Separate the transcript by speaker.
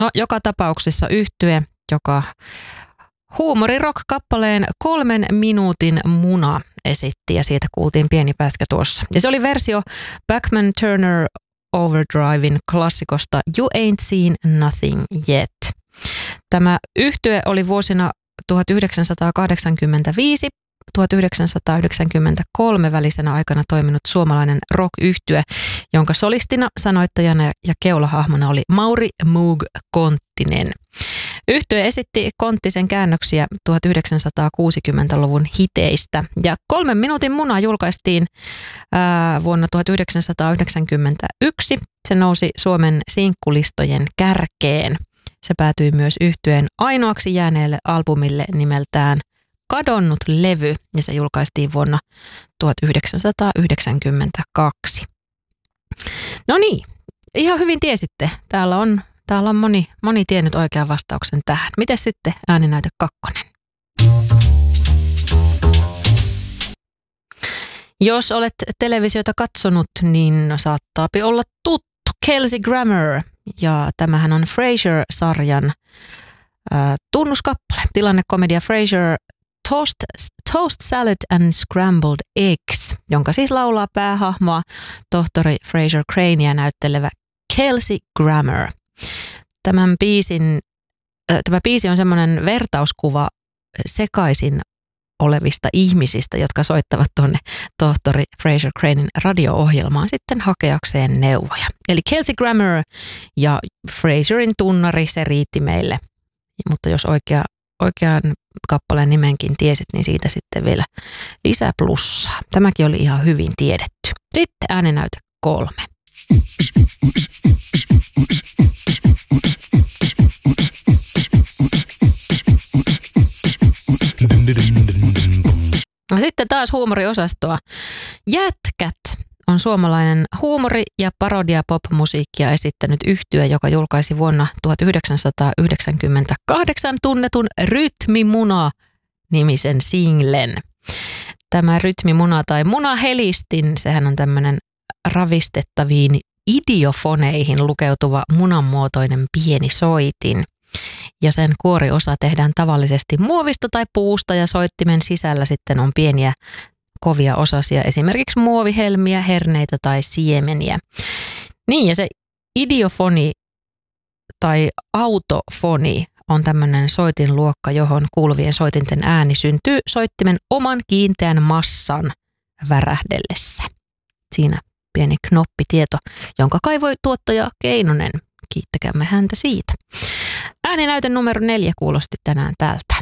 Speaker 1: No, joka tapauksessa yhtye, joka huumorirock-kappaleen 3 minuutin muna esitti ja siitä kuultiin pieni pätkä tuossa. Ja se oli versio Bachman Turner Overdriven klassikosta You Ain't Seen Nothing Yet. Tämä yhtye oli vuosina 1985-1993 välisenä aikana toiminut suomalainen rock-yhtye, jonka solistina, sanoittajana ja keulahahmona oli Mauri Moog Konttinen. Yhtye esitti Konttisen käännöksiä 1960-luvun hiteistä ja 3 minuutin muna julkaistiin vuonna 1991. Se nousi Suomen sinkkulistojen kärkeen. Se päätyi myös yhtyeen ainoaksi jääneelle albumille nimeltään Kadonnut levy ja se julkaistiin vuonna 1992. No niin, ihan hyvin tiesitte. Täällä on moni tiennyt oikean vastauksen tähän. Miten sitten ääninäyte 2? Jos olet televisiota katsonut, niin saattaapi olla tuttu Kelsey Grammer. Ja tämähän on Frasier-sarjan tunnuskappale. Tilannekomedia Frasier Toast Salad and Scrambled Eggs, jonka siis laulaa päähahmoa tohtori Frasier Cranea näyttelevä Kelsey Grammer. Tämä biisi on semmoinen vertauskuva sekaisin olevista ihmisistä, jotka soittavat tuonne tohtori Frasier Cranen radio-ohjelmaan sitten hakeakseen neuvoja. Eli Kelsey Grammer ja Frasierin tunnari, se riitti meille. Mutta jos oikean kappaleen nimenkin tiesit, niin siitä sitten vielä lisää plussaa. Tämäkin oli ihan hyvin tiedetty. Sitten ääninäyte 3. Sitten taas huumoriosastoa. Jätkät on suomalainen huumori- ja parodia-pop-musiikkia esittänyt yhtye, joka julkaisi vuonna 1998 tunnetun Rytmimuna-nimisen singlen. Tämä rytmimuna tai munahelistin, sehän on tämmöinen ravistettaviin idiofoneihin lukeutuva munanmuotoinen pieni soitin. Ja sen kuoriosa tehdään tavallisesti muovista tai puusta ja soittimen sisällä sitten on pieniä kovia osasia, esimerkiksi muovihelmiä, herneitä tai siemeniä. Niin ja se idiofoni tai autofoni on tämmöinen soitinluokka, johon kuuluvien soitinten ääni syntyy soittimen oman kiinteän massan värähdellessä. Siinä pieni knoppitieto, jonka kaivoi tuottaja Keinonen. Kiittäkäämme häntä siitä. Ääninäyte numero 4 kuulosti tänään tältä.